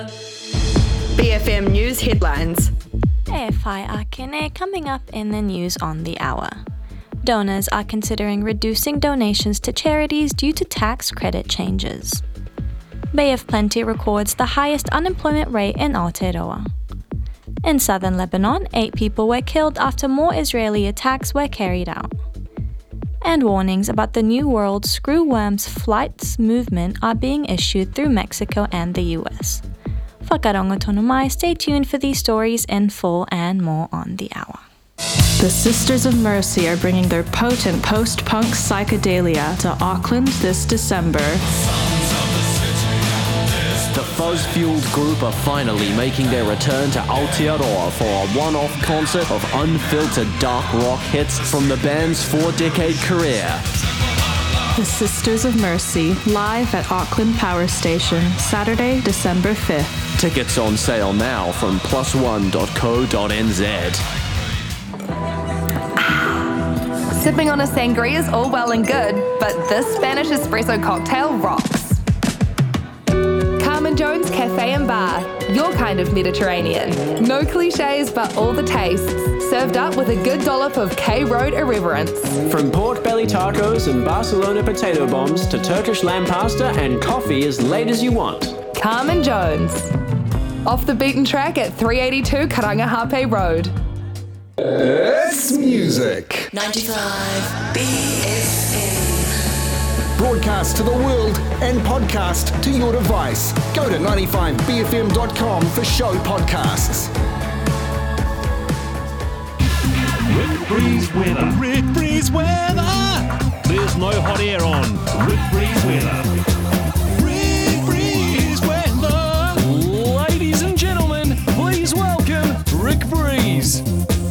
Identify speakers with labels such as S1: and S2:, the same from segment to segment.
S1: BFM News headlines.
S2: AFI Akene coming up in the news on the hour. Donors are considering reducing donations to charities due to tax credit changes. Bay of Plenty records the highest unemployment rate in Aotearoa. In southern Lebanon, 8 people were killed after more Israeli attacks were carried out. And warnings about the New World screwworm's flights movement are being issued through Mexico and the US. Whakarongo tonu mai, stay tuned for these stories in full and more on the hour.
S3: The Sisters of Mercy are bringing their potent post-punk psychedelia to Auckland this December.
S4: The fuzz-fueled group are finally making their return to Aotearoa for a one-off concert of unfiltered dark rock hits from the band's 4-decade career.
S3: The Sisters of Mercy, live at Auckland Power Station, Saturday, December 5th.
S4: Tickets on sale now from plusone.co.nz.
S5: Sipping on a sangria is all well and good, but this Spanish espresso cocktail rocks. Carmen Jones Cafe and Bar, your kind of Mediterranean. No cliches, but all the tastes, served up with a good dollop of K Road irreverence.
S6: From pork belly tacos and Barcelona potato bombs to Turkish lamb pasta and coffee as late as you want.
S5: Carmen Jones. Off the beaten track at 382 Karangahape Road.
S7: It's music.
S8: 95 BFM.
S7: Broadcast to the world and podcast to your device. Go to 95bfm.com for show podcasts.
S9: Rick Breeze weather. Rick Breeze weather. There's no hot air on. Rick Breeze weather. Rick Breeze weather. Ladies and gentlemen, please welcome Rick Breeze.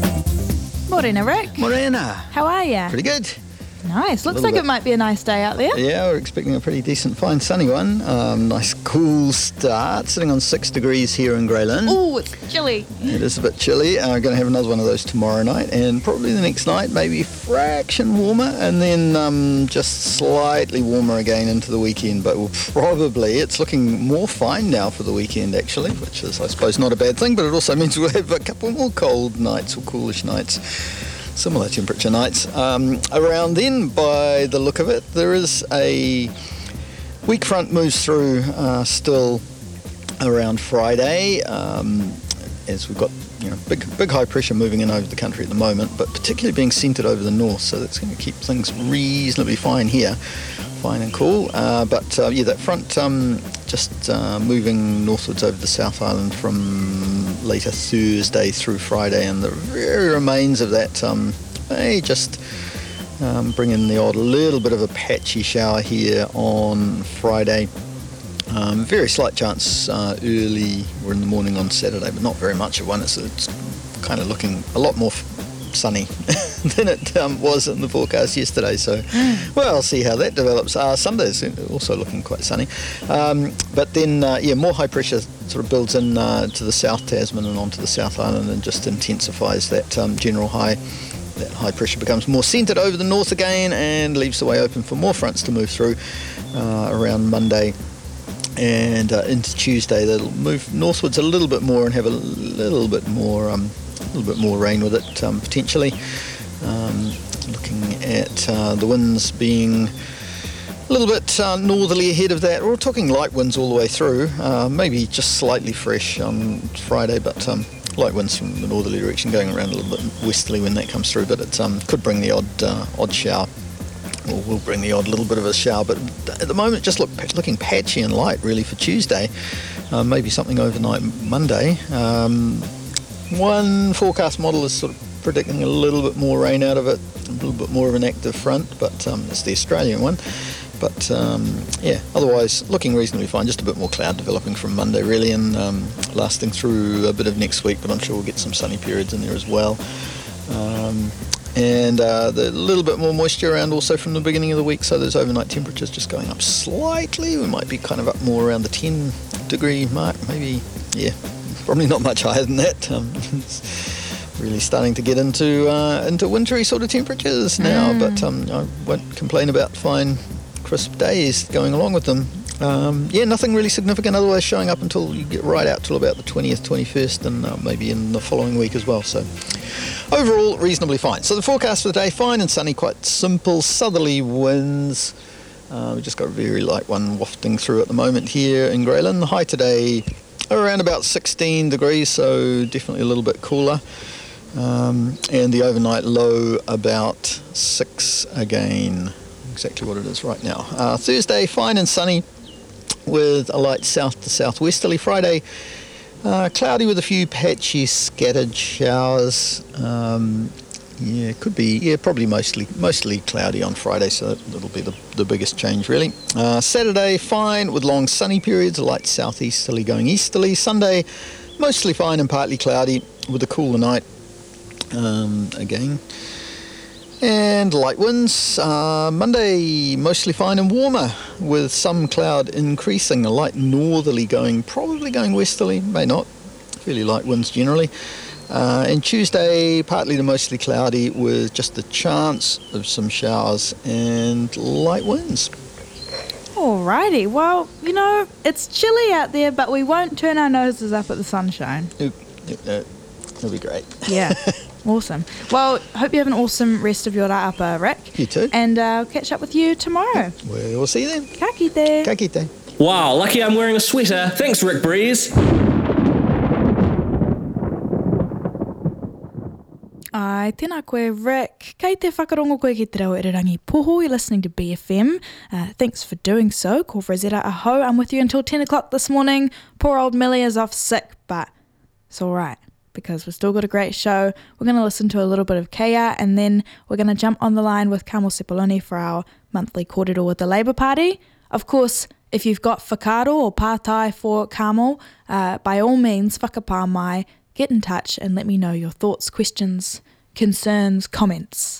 S10: Morena, Rick.
S11: Morena.
S10: How are you?
S11: Pretty good.
S10: Nice. Looks like it might be a nice day out there.
S11: Yeah, we're expecting a pretty decent, fine, sunny one. Nice, cool start. Sitting on 6 degrees here in Greyland.
S10: Oh, it's chilly.
S11: It is a bit chilly. We're going to have another one of those tomorrow night, and probably the next night, maybe fraction warmer, and then just slightly warmer again into the weekend. But it's looking more fine now for the weekend, actually, which is, I suppose, not a bad thing, but it also means we'll have a couple more cold nights or coolish nights. Similar temperature nights. Around then, by the look of it, there is a weak front moves through still around Friday, as we've got big high pressure moving in over the country at the moment, but particularly being centred over the north, so that's going to keep things reasonably fine here, fine and cool. But that front just moving northwards over the South Island from later Thursday through Friday, and the very remains of that may just bring in the odd little bit of a patchy shower here on Friday. Very slight chance early or in the morning on Saturday, but not very much of one. It's kind of looking a lot more sunny than it was in the forecast yesterday, so we'll see how that develops. Sunday's also looking quite sunny, but then more high pressure sort of builds in to the South Tasman and onto the South Island and just intensifies that general high. That high pressure becomes more centred over the north again and leaves the way open for more fronts to move through around Monday and into Tuesday. They'll move northwards a little bit more and have a little bit more rain with it potentially. Looking at the winds being a little bit northerly ahead of that. We're talking light winds all the way through, maybe just slightly fresh on Friday, but light winds from the northerly direction going around a little bit westerly when that comes through, but it could bring the odd shower, or will bring the odd little bit of a shower, but at the moment just looking patchy and light really for Tuesday, maybe something overnight Monday. One forecast model is sort of predicting a little bit more rain out of it, a little bit more of an active front, but it's the Australian one. But otherwise looking reasonably fine, just a bit more cloud developing from Monday really, and lasting through a bit of next week, but I'm sure we'll get some sunny periods in there as well. And the little bit more moisture around also from the beginning of the week, so those overnight temperatures just going up slightly. We might be kind of up more around the 10 degree mark, maybe, probably not much higher than that. It's really starting to get into wintry sort of temperatures now, but I won't complain about fine crisp days going along with them. Nothing really significant otherwise showing up until you get right out till about the 20th, 21st, and maybe in the following week as well. So overall, reasonably fine. So the forecast for the day, fine and sunny, quite simple. Southerly winds. We've just got a very light one wafting through at the moment here in Greyland. The high today around about 16 degrees, so definitely a little bit cooler. And the overnight low about 6 again. Exactly what it is right now. Thursday, fine and sunny with a light south to southwesterly. Friday, cloudy with a few patchy scattered showers. Could be, probably mostly cloudy on Friday, so that'll be the biggest change really. Saturday, fine with long sunny periods, a light southeasterly going easterly. Sunday, mostly fine and partly cloudy with a cooler night again. And light winds. Monday, mostly fine and warmer with some cloud increasing, a light northerly going, probably going westerly, may not. Fairly light winds generally. And Tuesday, partly to mostly cloudy with just the chance of some showers and light winds.
S10: Alrighty, well, it's chilly out there, but we won't turn our noses up at the sunshine.
S11: It'll be great.
S10: Yeah, awesome. Well, hope you have an awesome rest of your ra'apa, Rick.
S11: You too.
S10: And I'll catch up with you tomorrow.
S11: We'll see you then.
S10: Ka kite.
S11: Ka kite.
S4: Wow, lucky I'm wearing a sweater. Thanks, Rick Breeze.
S10: Ai, tēnā koe, Rick. Kei te whakarongo koe ki te reo Irirangi Poho. You're listening to BFM. Thanks for doing so. Ko Rosetta aho. I'm with you until 10 o'clock this morning. Poor old Millie is off sick, but it's all right because we've still got a great show. We're going to listen to a little bit of Kea, and then we're going to jump on the line with Carmel Sepuloni for our monthly kōrero with the Labour Party. Of course, if you've got whakaaro or pātai for Carmel, by all means, whakapā mai, get in touch and let me know your thoughts, questions, concerns, comments.